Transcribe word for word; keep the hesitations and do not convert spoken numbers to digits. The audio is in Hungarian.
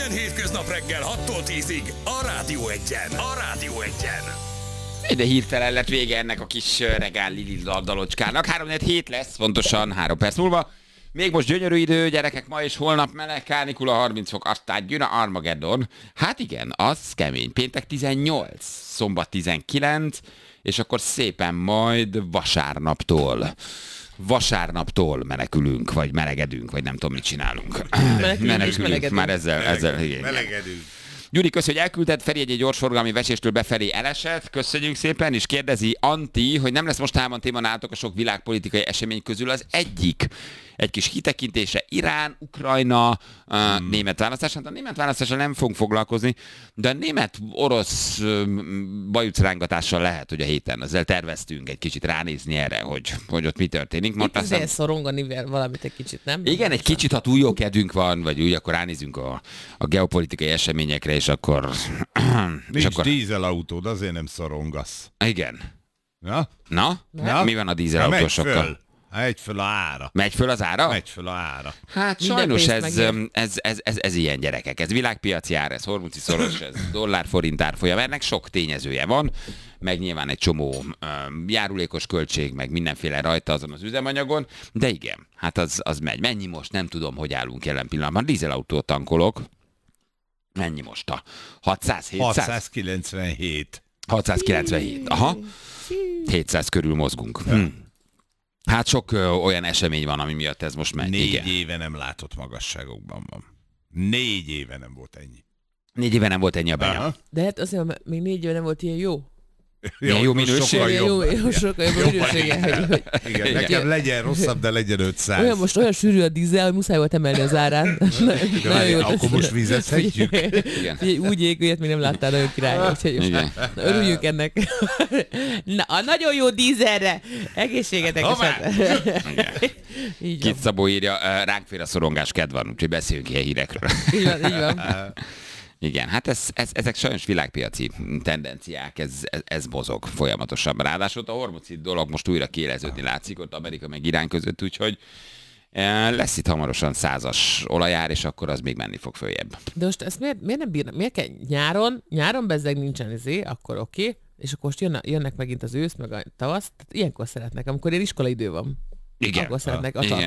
Minden hétköznap reggel hattól tízig a Rádió Egyen. A Rádió Egyen. De hirtelen lett vége ennek a kis regál Lili dalocskának. három hét lesz, pontosan három perc múlva. Még most gyönyörű idő, gyerekek, ma és holnap meleg, kánikula, harminc fok, aztán jön a Armageddon. Hát igen, az kemény. Péntek tizennyolc, szombat tizenkilenc, és akkor szépen majd vasárnaptól. Vasárnaptól menekülünk, vagy melegedünk, vagy nem tudom, mit csinálunk. Menekülünk, menekülünk. Már ezzel, ezzel igen. Melegedünk. Gyuri, köszi, hogy elküldted. Feri egy gyorsforgalmi veséstől befelé elesett. Köszönjük szépen, és kérdezi Anti, hogy nem lesz mostában téma nálatok a sok világpolitikai esemény közül az egyik. Egy kis kitekintése Irán, Ukrajna, hmm. uh, német választás. Hát a német választással nem fogunk foglalkozni, de a német-orosz uh, bajucrángatással lehet, hogy a héten ezzel terveztünk egy kicsit ránézni erre, hogy, hogy ott mi történik. Itt azért szorongani valamit egy kicsit, nem? Igen, egy kicsit, ha túl jó kedvünk van, vagy úgy, akkor ránézünk a, a geopolitikai eseményekre, és akkor... Nincs akkor... dízelautód, azért nem szorongasz. Igen. Na? Na? Na? Mi van a dízelautósokkal? Megy föl a ára. Megy föl az ára? Megy föl a ára. Hát Minden sajnos ez, pénzt ez, ez, ez, ez ilyen gyerekek. Ez világpiaci ár, ez hormuci szoros, ez dollár-forint árfolyam. Ennek sok tényezője van, meg nyilván egy csomó um, járulékos költség, meg mindenféle rajta azon az üzemanyagon, de igen, hát az, az megy. Mennyi most? Nem tudom, hogy állunk jelen pillanatban. Dízelautót tankolok. Mennyi most a hatszáz hétszáz? hatszázkilencvenhét. hatszázkilencvenhét. Aha. hétszáz körül mozgunk. Hm. Hát sok ö, olyan esemény van, ami miatt ez most megy. Négy Igen. éve nem látott magasságokban van. Négy éve nem volt ennyi. Négy éve nem volt ennyi a benya. Aha. De hát azért, mert még négy éve nem volt ilyen jó. Ilyen jó most minőség? sokkal Jó, jobb. jó, sokkal jobb a minősége. hogy- hogy- Igen, Igen. nekem legyen rosszabb, de legyen ötszáz. Olyan most olyan sűrű a dízel, hogy muszáj volt emelni az árán. Nagyon jó. Akkor most vizezhetjük. Igen. Figyelj, úgy ég, ilyet még nem láttál, nagyon király. Úgyhogy most Igen. na, örüljünk ennek. Na, a nagyon jó dízelre. Egészségetek esetleg. Így van. Kit Szabó írja, ö, ránk fér a szorongás, kedv van, úgyhogy beszéljünk ilyen hírekről. Így van, így van. Igen, hát ez, ez, ezek sajnos világpiaci tendenciák, ez, ez, ez mozog folyamatosan. Ráadásul a hormocid dolog most újra kiéleződni látszik ott Amerika meg Irán között, úgyhogy eh, lesz itt hamarosan százas olajár, és akkor az még menni fog följebb. De most ezt miért, miért nem bírnak? Miért kell nyáron? Nyáron bezzeg nincsen izé, akkor oké. Okay. És akkor most jönnek, jönnek megint az ősz, meg a tavasz. Tehát ilyenkor szeretnek, amikor ilyen iskolaidő van. Igen. Akkor szeretnek a Igen, igen,